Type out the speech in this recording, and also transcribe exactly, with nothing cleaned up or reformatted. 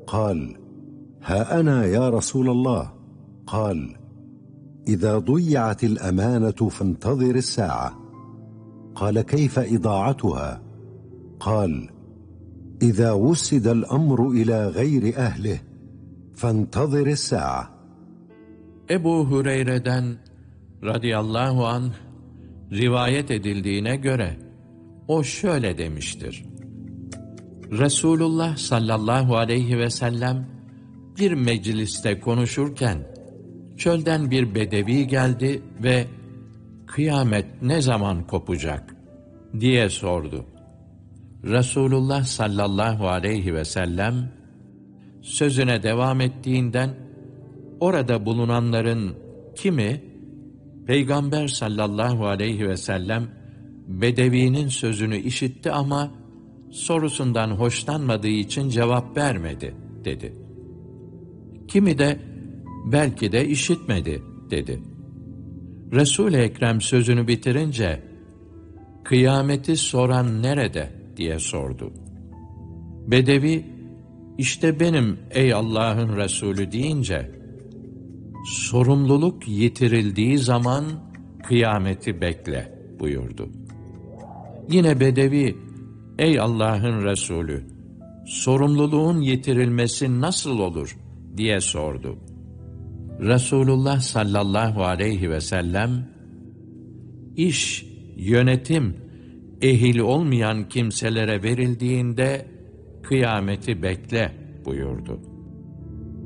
قال: ها أنا يا رسول الله. قال: إذا ضيعت الأمانة فانتظر الساعة. قال: كيف إضاعتها؟ قال: إذا وسد الأمر إلى غير أهله فانتظر الساعة. Ebu Hureyre'den radıyallahu anh rivayet edildiğine göre o şöyle demiştir: Resulullah sallallahu aleyhi ve sellem bir mecliste konuşurken çölden bir bedevi geldi ve kıyamet ne zaman kopacak diye sordu. Resulullah sallallahu aleyhi ve sellem sözüne devam ettiğinden orada bulunanların kimi Peygamber sallallahu aleyhi ve sellem bedevinin sözünü işitti ama sorusundan hoşlanmadığı için cevap vermedi dedi. Kimi de belki de işitmedi dedi. Resul-i Ekrem sözünü bitirince kıyameti soran nerede diye sordu. Bedevi işte benim ey Allah'ın Resulü deyince sorumluluk yitirildiği zaman kıyameti bekle buyurdu. Yine Bedevi ey Allah'ın Resulü sorumluluğun yitirilmesi nasıl olur diye sordu. Resulullah sallallahu aleyhi ve sellem iş, yönetim ehil olmayan kimselere verildiğinde kıyameti bekle buyurdu.